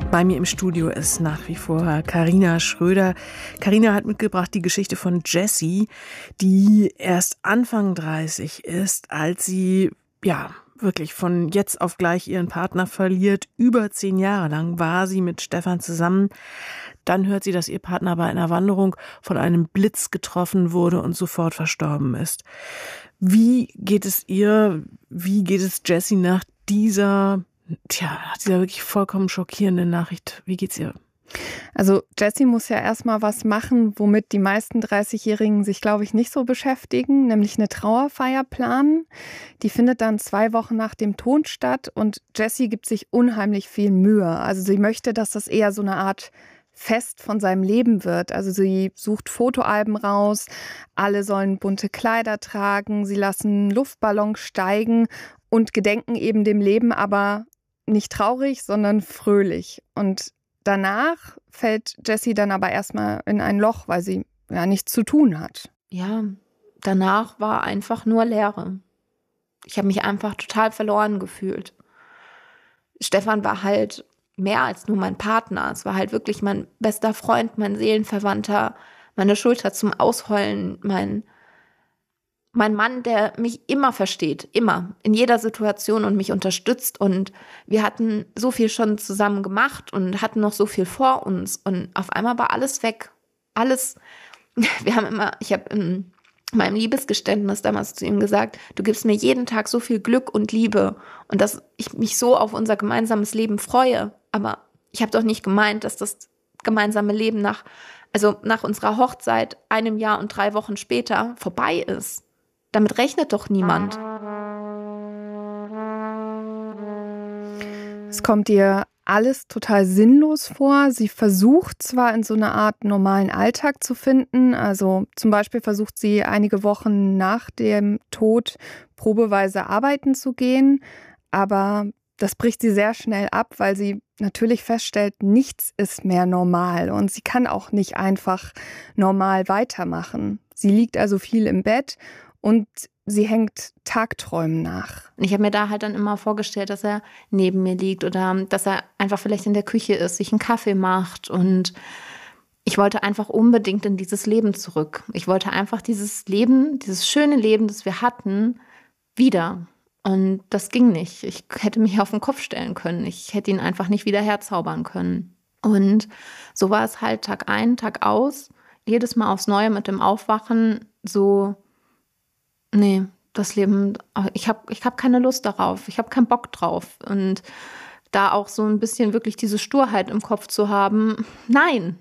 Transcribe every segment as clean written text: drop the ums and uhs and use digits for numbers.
Bei mir im Studio ist nach wie vor Carina Schröder. Carina hat mitgebracht die Geschichte von Jessie, die erst Anfang 30 ist, als sie, wirklich von jetzt auf gleich ihren Partner verliert. Über 10 Jahre lang war sie mit Stefan zusammen. Dann hört sie, dass ihr Partner bei einer Wanderung von einem Blitz getroffen wurde und sofort verstorben ist. Wie geht es ihr, wie geht es Jessie nach dieser wirklich vollkommen schockierenden Nachricht? Wie geht's ihr? Also Jessie muss ja erstmal was machen, womit die meisten 30-Jährigen sich, glaube ich, nicht so beschäftigen, nämlich eine Trauerfeier planen. Die findet dann 2 Wochen nach dem Tod statt und Jessie gibt sich unheimlich viel Mühe. Also sie möchte, dass das eher so eine Art Fest von seinem Leben wird. Also sie sucht Fotoalben raus, alle sollen bunte Kleider tragen, sie lassen Luftballons steigen und gedenken eben dem Leben, aber nicht traurig, sondern fröhlich. Und danach fällt Jessie dann aber erstmal in ein Loch, weil sie nichts zu tun hat. Ja, danach war einfach nur Leere. Ich habe mich einfach total verloren gefühlt. Stefan war halt mehr als nur mein Partner. Es war halt wirklich mein bester Freund, mein Seelenverwandter, meine Schulter zum Ausheulen, mein Mann, der mich immer versteht, immer, in jeder Situation und mich unterstützt. Und wir hatten so viel schon zusammen gemacht und hatten noch so viel vor uns. Und auf einmal war alles weg. Alles. Ich habe in meinem Liebesgeständnis damals zu ihm gesagt, du gibst mir jeden Tag so viel Glück und Liebe und dass ich mich so auf unser gemeinsames Leben freue. Aber ich habe doch nicht gemeint, dass das gemeinsame Leben nach unserer Hochzeit 1 Jahr und 3 Wochen später vorbei ist. Damit rechnet doch niemand. Es kommt ihr alles total sinnlos vor. Sie versucht zwar in so eine Art normalen Alltag zu finden, also zum Beispiel versucht sie einige Wochen nach dem Tod probeweise arbeiten zu gehen, aber das bricht sie sehr schnell ab, weil sie natürlich feststellt, nichts ist mehr normal und sie kann auch nicht einfach normal weitermachen. Sie liegt also viel im Bett und sie hängt Tagträumen nach. Ich habe mir da halt dann immer vorgestellt, dass er neben mir liegt oder dass er einfach vielleicht in der Küche ist, sich einen Kaffee macht. Und ich wollte einfach unbedingt in dieses Leben zurück. Ich wollte einfach dieses Leben, dieses schöne Leben, das wir hatten, wieder. Und das ging nicht. Ich hätte mich auf den Kopf stellen können. Ich hätte ihn einfach nicht wieder herzaubern können. Und so war es halt Tag ein, Tag aus. Jedes Mal aufs Neue mit dem Aufwachen so, nee, das Leben, ich hab keine Lust darauf, ich habe keinen Bock drauf. Und da auch so ein bisschen wirklich diese Sturheit im Kopf zu haben, nein.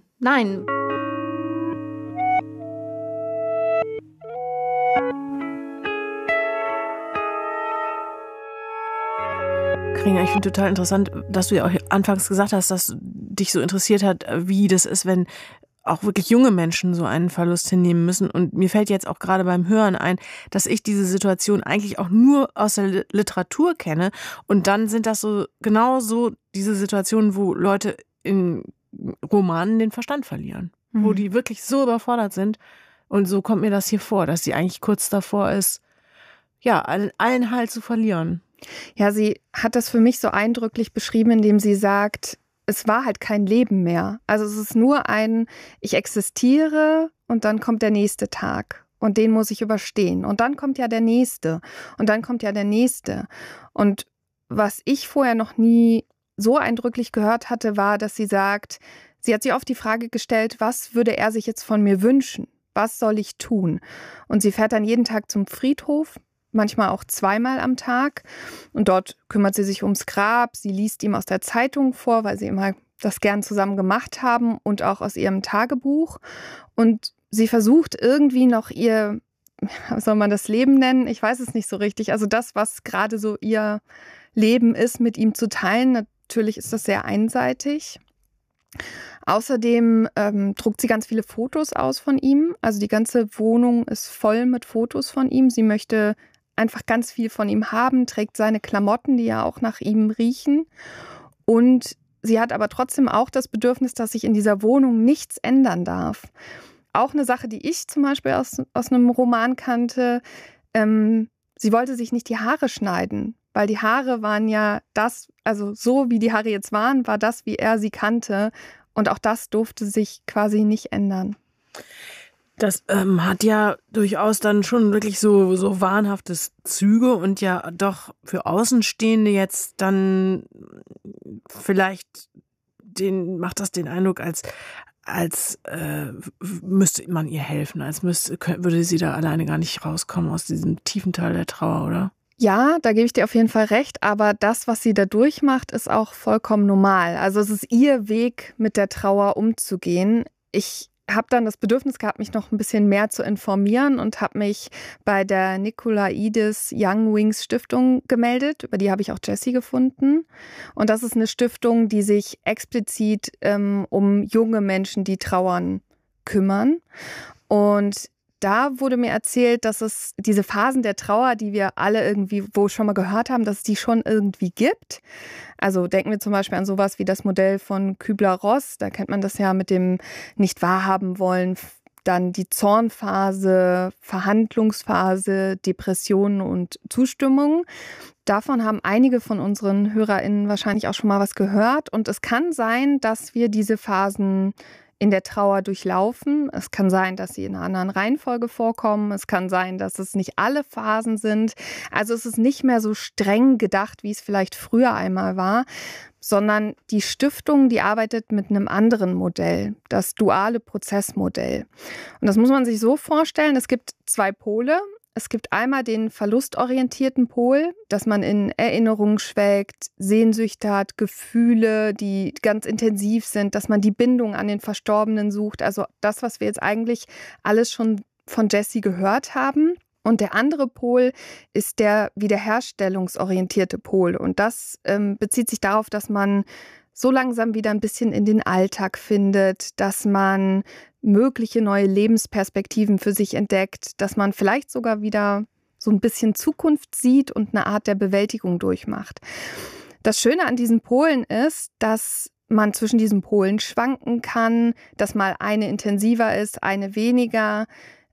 Carina, ich finde total interessant, dass du ja auch anfangs gesagt hast, dass dich so interessiert hat, wie das ist, wenn auch wirklich junge Menschen so einen Verlust hinnehmen müssen. Und mir fällt jetzt auch gerade beim Hören ein, dass ich diese Situation eigentlich auch nur aus der Literatur kenne. Und dann sind das so genau so diese Situationen, wo Leute in Romanen den Verstand verlieren. Wo die wirklich so überfordert sind. Und so kommt mir das hier vor, dass sie eigentlich kurz davor ist, allen Halt zu verlieren. Ja, sie hat das für mich so eindrücklich beschrieben, indem sie sagt, es war halt kein Leben mehr. Also es ist nur ich existiere und dann kommt der nächste Tag und den muss ich überstehen. Und dann kommt ja der nächste und dann kommt ja der nächste. Und was ich vorher noch nie so eindrücklich gehört hatte, war, dass sie sagt, sie hat sich oft die Frage gestellt, was würde er sich jetzt von mir wünschen? Was soll ich tun? Und sie fährt dann jeden Tag zum Friedhof, manchmal auch 2-mal am Tag. Und dort kümmert sie sich ums Grab. Sie liest ihm aus der Zeitung vor, weil sie immer das gern zusammen gemacht haben und auch aus ihrem Tagebuch. Und sie versucht irgendwie noch ihr, was soll man das Leben nennen? Ich weiß es nicht so richtig. Also das, was gerade so ihr Leben ist, mit ihm zu teilen. Natürlich ist das sehr einseitig. Außerdem druckt sie ganz viele Fotos aus von ihm. Also die ganze Wohnung ist voll mit Fotos von ihm. Sie möchte einfach ganz viel von ihm haben, trägt seine Klamotten, die ja auch nach ihm riechen. Und sie hat aber trotzdem auch das Bedürfnis, dass sich in dieser Wohnung nichts ändern darf. Auch eine Sache, die ich zum Beispiel aus einem Roman kannte. Sie wollte sich nicht die Haare schneiden, weil die Haare waren ja das, also so wie die Haare jetzt waren, war das, wie er sie kannte. Und auch das durfte sich quasi nicht ändern. Das hat ja durchaus dann schon wirklich so wahnhaftes Züge und ja doch für Außenstehende jetzt dann vielleicht macht das den Eindruck, als müsste man ihr helfen, würde sie da alleine gar nicht rauskommen aus diesem tiefen Tal der Trauer, oder? Ja, da gebe ich dir auf jeden Fall recht, aber das, was sie da durchmacht, ist auch vollkommen normal. Also es ist ihr Weg, mit der Trauer umzugehen. Ich habe dann das Bedürfnis gehabt, mich noch ein bisschen mehr zu informieren und habe mich bei der Nikolaides Young Wings Stiftung gemeldet. Über die habe ich auch Jessie gefunden. Und das ist eine Stiftung, die sich explizit um junge Menschen, die trauern, kümmern. Und da wurde mir erzählt, dass es diese Phasen der Trauer, die wir alle irgendwie wo schon mal gehört haben, dass es die schon irgendwie gibt. Also denken wir zum Beispiel an sowas wie das Modell von Kübler-Ross. Da kennt man das ja mit dem nicht wahrhaben wollen, dann die Zornphase, Verhandlungsphase, Depressionen und Zustimmung. Davon haben einige von unseren HörerInnen wahrscheinlich auch schon mal was gehört. Und es kann sein, dass wir diese Phasen in der Trauer durchlaufen. Es kann sein, dass sie in einer anderen Reihenfolge vorkommen. Es kann sein, dass es nicht alle Phasen sind. Also es ist nicht mehr so streng gedacht, wie es vielleicht früher einmal war, sondern die Stiftung, die arbeitet mit einem anderen Modell, das duale Prozessmodell. Und das muss man sich so vorstellen, es gibt 2 Pole. Es gibt einmal den verlustorientierten Pol, dass man in Erinnerungen schwelgt, Sehnsüchte hat, Gefühle, die ganz intensiv sind, dass man die Bindung an den Verstorbenen sucht. Also das, was wir jetzt eigentlich alles schon von Jessie gehört haben. Und der andere Pol ist der wiederherstellungsorientierte Pol. Und das bezieht sich darauf, dass man so langsam wieder ein bisschen in den Alltag findet, dass man mögliche neue Lebensperspektiven für sich entdeckt, dass man vielleicht sogar wieder so ein bisschen Zukunft sieht und eine Art der Bewältigung durchmacht. Das Schöne an diesen Polen ist, dass man zwischen diesen Polen schwanken kann, dass mal eine intensiver ist, eine weniger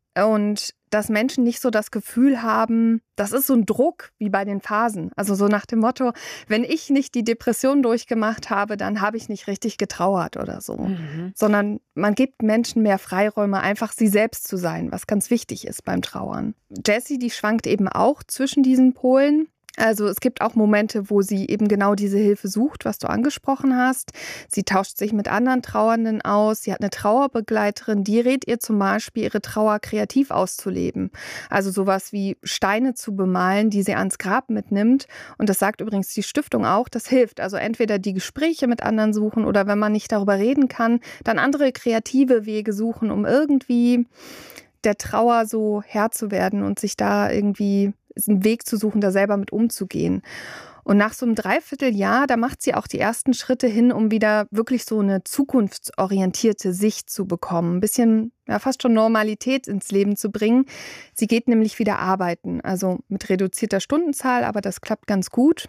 und dass Menschen nicht so das Gefühl haben, das ist so ein Druck wie bei den Phasen. Also so nach dem Motto, wenn ich nicht die Depression durchgemacht habe, dann habe ich nicht richtig getrauert oder so. Sondern man gibt Menschen mehr Freiräume, einfach sie selbst zu sein, was ganz wichtig ist beim Trauern. Jessie, die schwankt eben auch zwischen diesen Polen. Also es gibt auch Momente, wo sie eben genau diese Hilfe sucht, was du angesprochen hast. Sie tauscht sich mit anderen Trauernden aus. Sie hat eine Trauerbegleiterin, die rät ihr zum Beispiel, ihre Trauer kreativ auszuleben. Also sowas wie Steine zu bemalen, die sie ans Grab mitnimmt. Und das sagt übrigens die Stiftung auch, das hilft. Also entweder die Gespräche mit anderen suchen oder wenn man nicht darüber reden kann, dann andere kreative Wege suchen, um irgendwie der Trauer so Herr zu werden und sich da irgendwie einen Weg zu suchen, da selber mit umzugehen. Und nach so einem Dreivierteljahr, da macht sie auch die ersten Schritte hin, um wieder wirklich so eine zukunftsorientierte Sicht zu bekommen. Ein bisschen, ja, fast schon Normalität ins Leben zu bringen. Sie geht nämlich wieder arbeiten, also mit reduzierter Stundenzahl, aber das klappt ganz gut.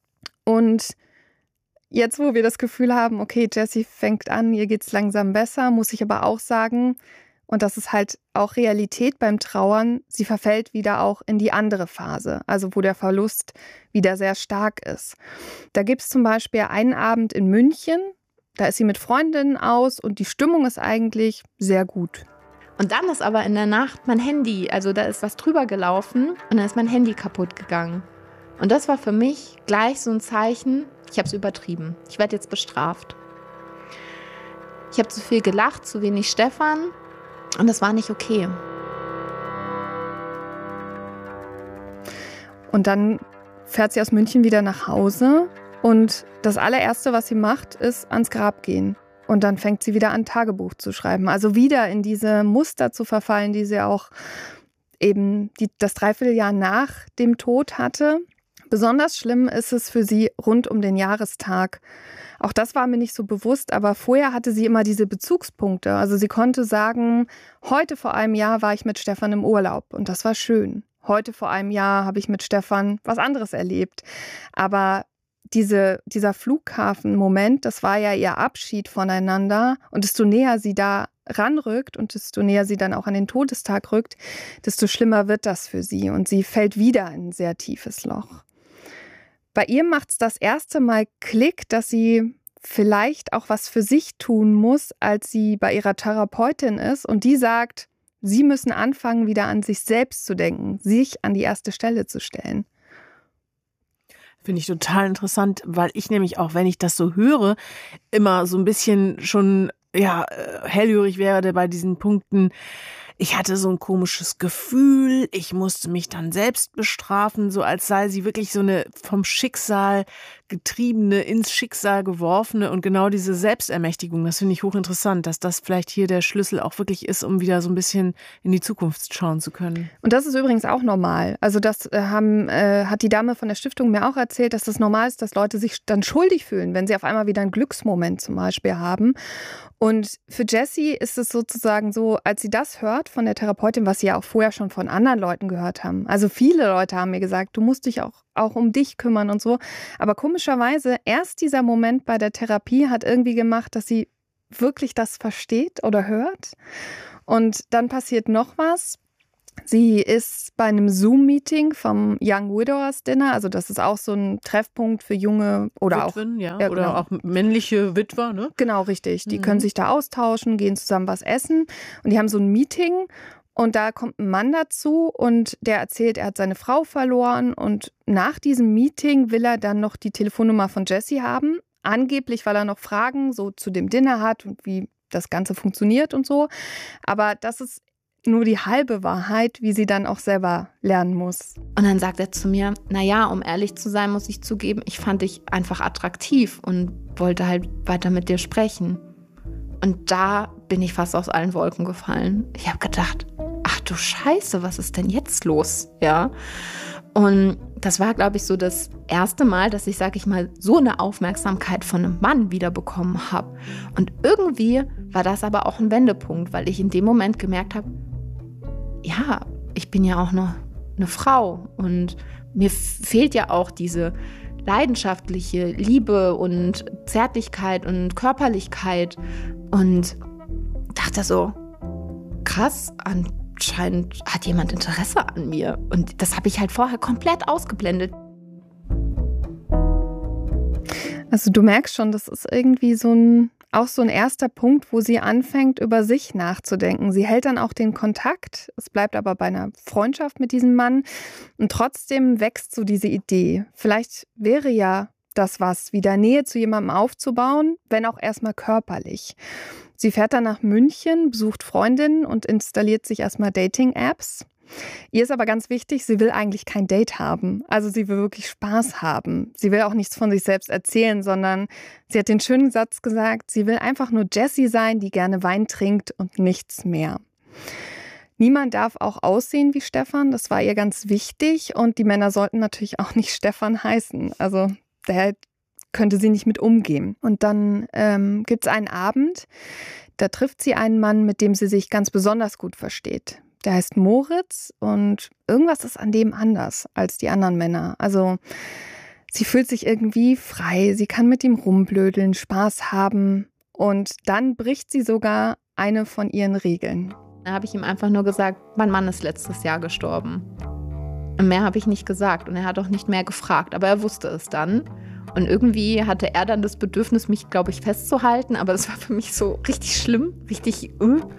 Und jetzt, wo wir das Gefühl haben, okay, Jessie fängt an, ihr geht's langsam besser, muss ich aber auch sagen, und das ist halt auch Realität beim Trauern, sie verfällt wieder auch in die andere Phase, also wo der Verlust wieder sehr stark ist. Da gibt es zum Beispiel einen Abend in München, da ist sie mit Freundinnen aus und die Stimmung ist eigentlich sehr gut. Und dann ist aber in der Nacht mein Handy, also da ist was drüber gelaufen und dann ist mein Handy kaputt gegangen. Und das war für mich gleich so ein Zeichen, ich habe es übertrieben, ich werde jetzt bestraft. Ich habe zu viel gelacht, zu wenig Stefan. Und das war nicht okay. Und dann fährt sie aus München wieder nach Hause und das allererste, was sie macht, ist ans Grab gehen. Und dann fängt sie wieder an, Tagebuch zu schreiben. Also wieder in diese Muster zu verfallen, die sie auch eben das Dreivierteljahr nach dem Tod hatte. Besonders schlimm ist es für sie rund um den Jahrestag. Auch das war mir nicht so bewusst, aber vorher hatte sie immer diese Bezugspunkte. Also sie konnte sagen, heute vor einem Jahr war ich mit Stefan im Urlaub und das war schön. Heute vor einem Jahr habe ich mit Stefan was anderes erlebt. Aber dieser Flughafenmoment, das war ja ihr Abschied voneinander. Und desto näher sie da ranrückt und desto näher sie dann auch an den Todestag rückt, desto schlimmer wird das für sie. Und sie fällt wieder in ein sehr tiefes Loch. bei ihr macht es das erste Mal Klick, dass sie vielleicht auch was für sich tun muss, als sie bei ihrer Therapeutin ist und die sagt, sie müssen anfangen, wieder an sich selbst zu denken, sich an die erste Stelle zu stellen. Finde ich total interessant, weil ich nämlich auch, wenn ich das so höre, immer so ein bisschen schon hellhörig werde bei diesen Punkten. Ich hatte so ein komisches Gefühl, ich musste mich dann selbst bestrafen, so als sei sie wirklich so eine vom Schicksal getriebene, ins Schicksal geworfene und genau diese Selbstermächtigung, das finde ich hochinteressant, dass das vielleicht hier der Schlüssel auch wirklich ist, um wieder so ein bisschen in die Zukunft schauen zu können. Und das ist übrigens auch normal. Also das hat die Dame von der Stiftung mir auch erzählt, dass das normal ist, dass Leute sich dann schuldig fühlen, wenn sie auf einmal wieder einen Glücksmoment zum Beispiel haben. Und für Jessie ist es sozusagen so, als sie das hört von der Therapeutin, was sie ja auch vorher schon von anderen Leuten gehört haben. Also viele Leute haben mir gesagt, du musst dich auch um dich kümmern und so. Aber komischerweise, erst dieser Moment bei der Therapie hat irgendwie gemacht, dass sie wirklich das versteht oder hört. Und dann passiert noch was. Sie ist bei einem Zoom-Meeting vom Young Widowers Dinner, also das ist auch so ein Treffpunkt für junge oder Witwen, auch, ja, oder auch männliche Witwer, ne? Genau, richtig. Die können sich da austauschen, gehen zusammen was essen und die haben so ein Meeting und da kommt ein Mann dazu und der erzählt, er hat seine Frau verloren und nach diesem Meeting will er dann noch die Telefonnummer von Jessie haben, angeblich, weil er noch Fragen so zu dem Dinner hat und wie das Ganze funktioniert und so, aber das ist nur die halbe Wahrheit, wie sie dann auch selber lernen muss. Und dann sagt er zu mir, naja, um ehrlich zu sein, muss ich zugeben, ich fand dich einfach attraktiv und wollte halt weiter mit dir sprechen. Und da bin ich fast aus allen Wolken gefallen. Ich habe gedacht, ach du Scheiße, was ist denn jetzt los? Ja. Und das war, glaube ich, so das erste Mal, dass ich, sag ich mal, so eine Aufmerksamkeit von einem Mann wiederbekommen habe. Und irgendwie war das aber auch ein Wendepunkt, weil ich in dem Moment gemerkt habe, ja, ich bin ja auch noch eine Frau und mir fehlt ja auch diese leidenschaftliche Liebe und Zärtlichkeit und Körperlichkeit und dachte so, krass, anscheinend hat jemand Interesse an mir und das habe ich halt vorher komplett ausgeblendet. Also du merkst schon, das ist irgendwie auch so ein erster Punkt, wo sie anfängt, über sich nachzudenken. Sie hält dann auch den Kontakt, es bleibt aber bei einer Freundschaft mit diesem Mann und trotzdem wächst so diese Idee. Vielleicht wäre ja das was, wieder Nähe zu jemandem aufzubauen, wenn auch erstmal körperlich. Sie fährt dann nach München, besucht Freundinnen und installiert sich erstmal Dating-Apps. Ihr ist aber ganz wichtig, sie will eigentlich kein Date haben. Also sie will wirklich Spaß haben. Sie will auch nichts von sich selbst erzählen, sondern sie hat den schönen Satz gesagt, sie will einfach nur Jessie sein, die gerne Wein trinkt und nichts mehr. Niemand darf auch aussehen wie Stefan, das war ihr ganz wichtig. Und die Männer sollten natürlich auch nicht Stefan heißen. Also der könnte sie nicht mit umgehen. Und dann gibt es einen Abend, da trifft sie einen Mann, mit dem sie sich ganz besonders gut versteht. Der heißt Moritz und irgendwas ist an dem anders als die anderen Männer. Also sie fühlt sich irgendwie frei, sie kann mit ihm rumblödeln, Spaß haben und dann bricht sie sogar eine von ihren Regeln. Da habe ich ihm einfach nur gesagt, mein Mann ist letztes Jahr gestorben. Und mehr habe ich nicht gesagt und er hat auch nicht mehr gefragt, aber er wusste es dann. Und irgendwie hatte er dann das Bedürfnis, mich, glaube ich, festzuhalten, aber das war für mich so richtig schlimm, richtig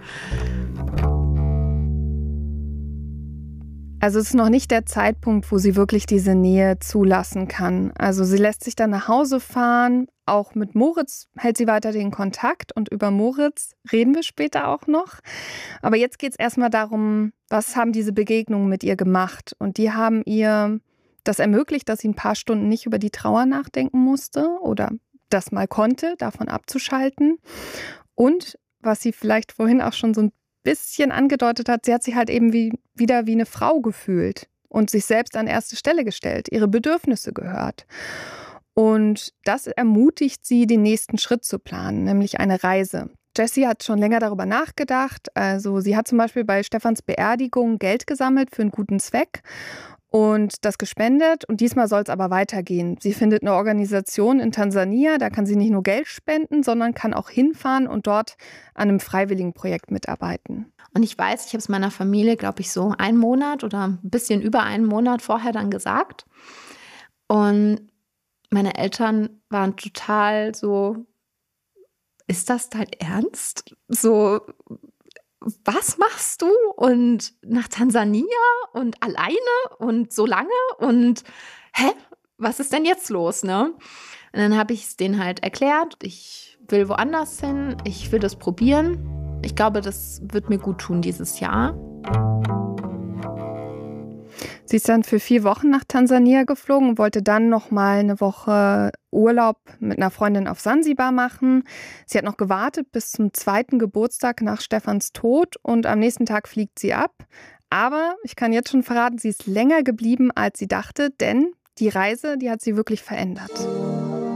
Also es ist noch nicht der Zeitpunkt, wo sie wirklich diese Nähe zulassen kann. Also sie lässt sich dann nach Hause fahren. Auch mit Moritz hält sie weiter den Kontakt und über Moritz reden wir später auch noch. Aber jetzt geht es erstmal darum, was haben diese Begegnungen mit ihr gemacht? Und die haben ihr das ermöglicht, dass sie ein paar Stunden nicht über die Trauer nachdenken musste oder das mal konnte, davon abzuschalten. Und was sie vielleicht vorhin auch schon so ein bisschen angedeutet hat, sie hat sich halt eben wieder wie eine Frau gefühlt und sich selbst an erste Stelle gestellt, ihre Bedürfnisse gehört. Und das ermutigt sie, den nächsten Schritt zu planen, nämlich eine Reise. Jessie hat schon länger darüber nachgedacht. Also sie hat zum Beispiel bei Stefans Beerdigung Geld gesammelt für einen guten Zweck und das gespendet. Und diesmal soll es aber weitergehen. Sie findet eine Organisation in Tansania, da kann sie nicht nur Geld spenden, sondern kann auch hinfahren und dort an einem Freiwilligenprojekt mitarbeiten. Und ich weiß, ich habe es meiner Familie, glaube ich, so 1 Monat oder ein bisschen über 1 Monat vorher dann gesagt. Und meine Eltern waren total so, ist das dein Ernst? So, was machst du? Und nach Tansania und alleine und so lange und was ist denn jetzt los, ne? Und dann habe ich es denen halt erklärt, ich will woanders hin, ich will das probieren. Ich glaube, das wird mir gut tun dieses Jahr. Sie ist dann für 4 Wochen nach Tansania geflogen und wollte dann noch mal eine Woche Urlaub mit einer Freundin auf Sansibar machen. Sie hat noch gewartet bis zum 2. Geburtstag nach Stefans Tod und am nächsten Tag fliegt sie ab. Aber ich kann jetzt schon verraten, sie ist länger geblieben, als sie dachte, denn die Reise, die hat sie wirklich verändert.